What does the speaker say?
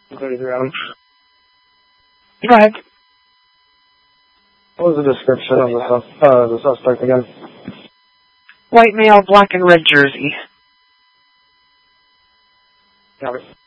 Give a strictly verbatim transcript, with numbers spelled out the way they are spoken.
thirty-three Adam. Go ahead. What was the description of the, uh, the suspect again? White male, black and red jersey. Got it.